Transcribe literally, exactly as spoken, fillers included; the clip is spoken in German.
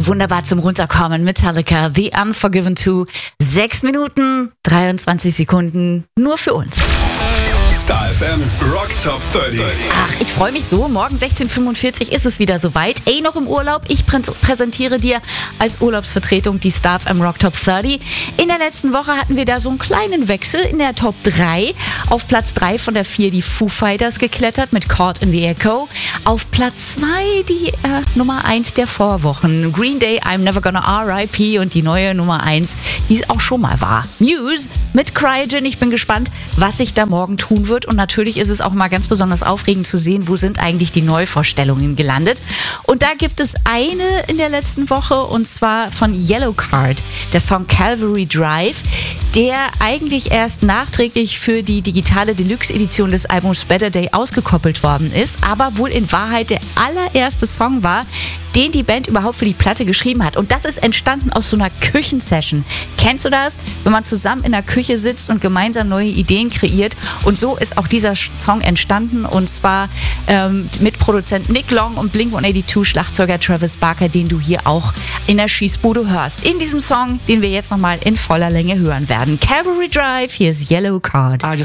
Wunderbar zum Runterkommen. Metallica, The Unforgiven zwei. Sechs Minuten, dreiundzwanzig Sekunden, nur für uns. Star F M Rock Top dreißig. Ach, ich freue mich so. Morgen sechzehn Uhr fünfundvierzig ist es wieder soweit. Ey, noch im Urlaub. Ich prä- präsentiere dir als Urlaubsvertretung die Star F M Rock Top dreißig. In der letzten Woche hatten wir da so einen kleinen Wechsel in der Top drei. Auf Platz drei von der vier die Foo Fighters geklettert mit Caught in the Echo. Auf Platz zwei die äh, Nummer eins der Vorwochen. Green Day, I'm Never Gonna R I P und die neue Nummer eins, die es auch schon mal war. Muse mit Cryogen. Ich bin gespannt, was sich da morgen tun wird. Und natürlich ist es auch mal ganz besonders aufregend zu sehen, wo sind eigentlich die Neuvorstellungen gelandet. Und da gibt es eine in der letzten Woche, und zwar von Yellowcard, der Song Calvary Drive, der eigentlich erst nachträglich für die digitale Deluxe-Edition des Albums Better Day ausgekoppelt worden ist, aber wohl in Wahrheit der allererste Song war, den die Band überhaupt für die Platte geschrieben hat. Und das ist entstanden aus so einer Küchensession. Kennst du das? Wenn man zusammen in der Küche sitzt und gemeinsam neue Ideen kreiert. Und so ist auch dieser Song entstanden. Und zwar ähm, mit Produzent Nick Long und Blink hundertzweiundachtzig Schlagzeuger Travis Barker, den du hier auch in der Schießbude hörst. In diesem Song, den wir jetzt nochmal in voller Länge hören werden. Calvary Drive, hier ist Yellowcard.